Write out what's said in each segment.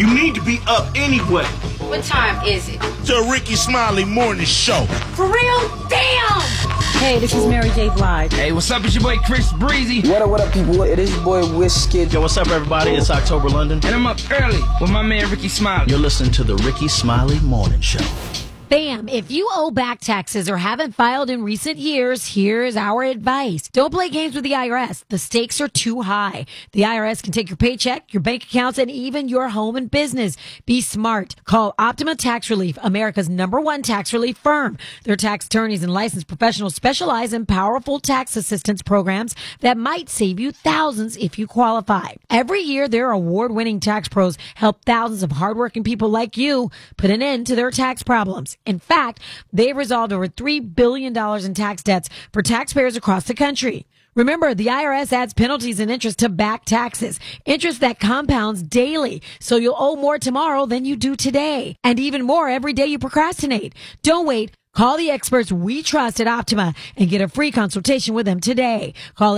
You need to be up anyway. What time is it? The Ricky Smiley Morning Show. For real? Damn! Hey, this is Mary J. Blige. Hey, what's up? It's your boy Chris Breezy. What up, people? It is your boy Wizkid. Yo, what's up, everybody? It's October London. And I'm up early with my man Ricky Smiley. You're listening to the Ricky Smiley Morning Show. Bam! If you owe back taxes or haven't filed in recent years, here's our advice. Don't play games with the IRS. The stakes are too high. The IRS can take your paycheck, your bank accounts, and even your home and business. Be smart. Call Optima Tax Relief, America's #1 tax relief firm. Their tax attorneys and licensed professionals specialize in powerful tax assistance programs that might save you thousands if you qualify. Every year, their award-winning tax pros help thousands of hardworking people like you put an end to their tax problems. In fact, they've resolved over $3 billion in tax debts for taxpayers across the country. Remember, the IRS adds penalties and interest to back taxes, interest that compounds daily, so you'll owe more tomorrow than you do today, and even more every day you procrastinate. Don't wait. Call the experts we trust at Optima and get a free consultation with them today. Call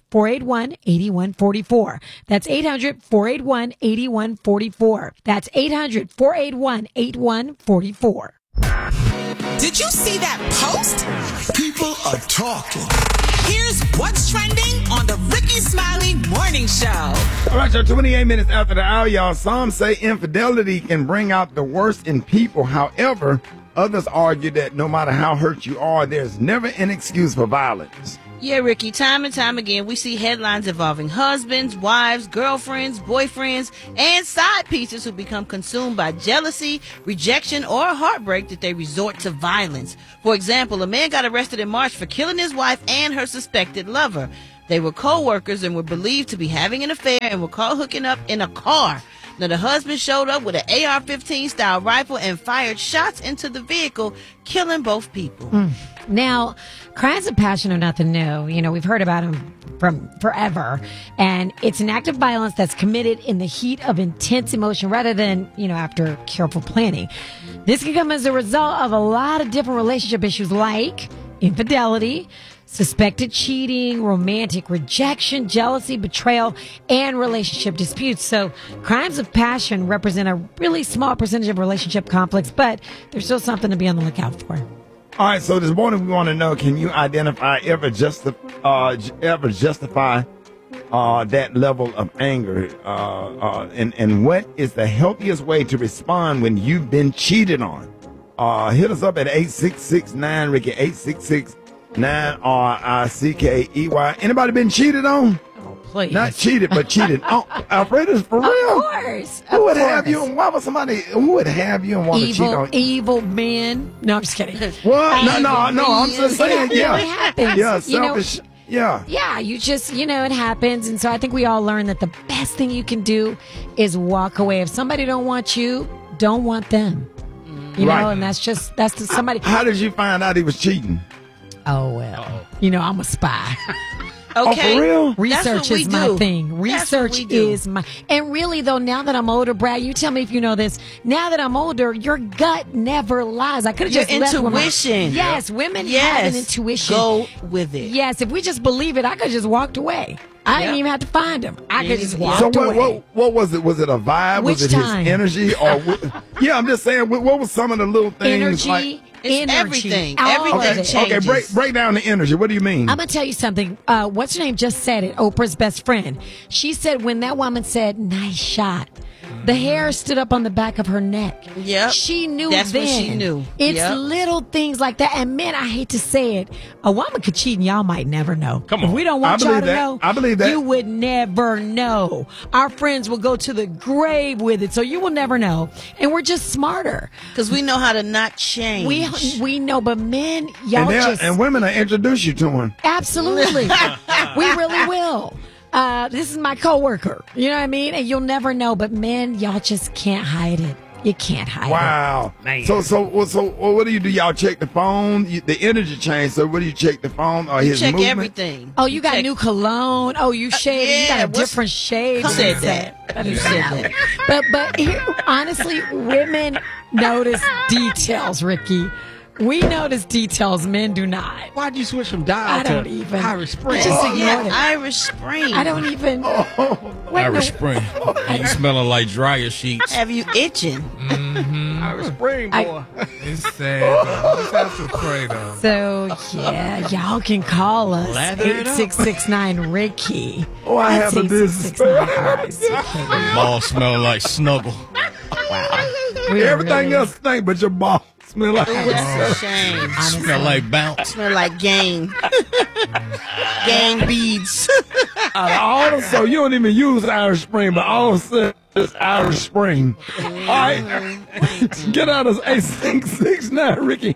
800-481-8144. That's 800-481-8144. That's 800-481-8144. Did you see that post? People are talking. Here's what's trending on the Ricky Smiley Morning Show. All right, so 28 minutes after the hour, y'all. Some say infidelity can bring out the worst in people. However, others argue that no matter how hurt you are, there's never an excuse for violence. Yeah, Ricky, time and time again, we see headlines involving husbands, wives, girlfriends, boyfriends, and side pieces who become consumed by jealousy, rejection, or heartbreak that they resort to violence. For example, a man got arrested in March for killing his wife and her suspected lover. They were co-workers and were believed to be having an affair and were caught hooking up in a car. Now, the husband showed up with an AR-15 style rifle and fired shots into the vehicle, killing both people. Now, crimes of passion are nothing new. You know, we've heard about them from forever. And it's an act of violence that's committed in the heat of intense emotion rather than, after careful planning. This can come as a result of a lot of different relationship issues like infidelity, suspected cheating, romantic rejection, jealousy, betrayal, and relationship disputes. So crimes of passion represent a really small percentage of relationship conflicts, but there's still something to be on the lookout for. All right, so this morning we want to know, can you identify, ever justify that level of anger? And what is the healthiest way to respond when you've been cheated on? Hit us up at 866-9-RICKY, 866-9-RICKEY. Anybody been cheated on? Oh, please. Not cheated, but cheated. Oh, Alfreda's for real. Of course. Who would have you and why would somebody, who would have you and want to cheat on? Evil men. No, I'm just kidding. What? No, I'm just saying, yeah. It happens. Yeah, selfish. Yeah. Yeah, you just, it happens. And so I think we all learn that the best thing you can do is walk away. If somebody don't want you, don't want them. You know, and that's somebody. How did you find out he was cheating? Oh, well. I'm a spy. Okay. Oh, for real? Research is my thing. Research is my... And really, though, now that I'm older, Brad, you tell me if you know this. Now that I'm older, your gut never lies. I could have just left intuition. Yes, women have an intuition. Go with it. Yes, if we just believe it, I could have just walked away. I didn't even have to find him. I could just walk away. So what was it? Was it a vibe? Which was it time? His energy? Or yeah, I'm just saying, what was some of the little things? It's everything. Everything changes. Okay, break down the energy. What do you mean? I'm going to tell you something. What's her name just said it, Oprah's best friend. She said when that woman said, nice shot, the hair stood up on the back of her neck. Yep. She knew That's then. What she knew. It's little things like that. And men, I hate to say it, a woman could cheat and y'all might never know. Come on. If we don't want y'all to know. I believe that. You would never know. Our friends will go to the grave with it, so you will never know. And we're just smarter. Because we know how to not change. We know, but men, y'all and women will introduce you to him. Absolutely. We really will. This is my coworker. You know what I mean? And you'll never know, but men, y'all just can't hide it. You can't hide it. Wow. Man. So what do you do? Y'all check the phone? The energy change. So what do you check the phone? Or his check movement? everything. Oh, you got new cologne. Oh, you shaved. You got a different shade. Who said that? You said that. But here, honestly, women notice details, Ricky. We notice details men do not. Why'd you switch from dial to Irish Spring? Just ignore it. Irish Spring. I don't even. Irish Spring. You smelling like dryer sheets. Have you itching? Irish Spring, boy. It's sad. Just have to pray, though. So, yeah, y'all can call us. Lather it up. 8669-RICKY. Oh, I have a business. Ball smelling like Snuggle. Everything else stink, but your ball smell like That's a shame. Smell like bounce. Smell like gang. Gang beads. So you don't even use Irish Spring, but all of a sudden it's Irish Spring. All right. Get out of 8669, Ricky.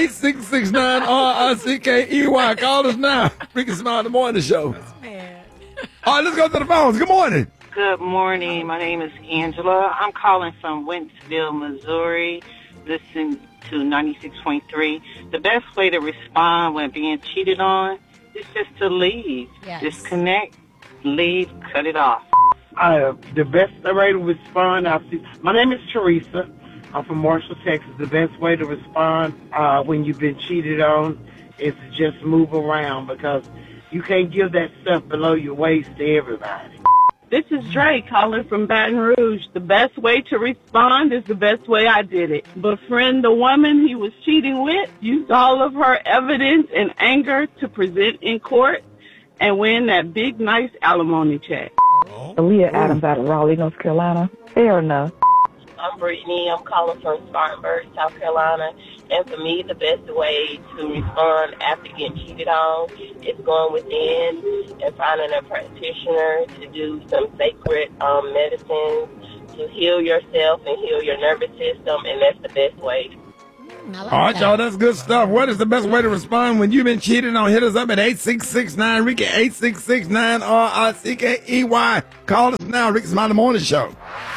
8669-RICKEY. Call us now. Ricky Smiley, the morning show. All right, let's go to the phones. Good morning. Good morning. My name is Angela. I'm calling from Wentzville, Missouri. Listen to 96.3. The best way to respond when being cheated on is just to leave. Yes. Disconnect, leave, cut it off. The best way to respond, my name is Teresa. I'm from Marshall, Texas. The best way to respond when you've been cheated on is to just move around, because you can't give that stuff below your waist to everybody. This is Dre calling from Baton Rouge. The best way to respond is the best way I did it. Befriend the woman he was cheating with, use all of her evidence and anger to present in court, and win that big, nice alimony check. Aaliyah Adams out of Raleigh, North Carolina. Fair enough. I'm Brittany. I'm calling from Spartanburg, South Carolina. And for me, the best way to respond after getting cheated on is going within and finding a practitioner to do some sacred medicines to heal yourself and heal your nervous system, and that's the best way. All right, y'all, that's good stuff. What is the best way to respond when you've been cheated on? Hit us up at 8669-RICKY, 8669-RICKEY. Call us now, Ricky Smiley Morning Show.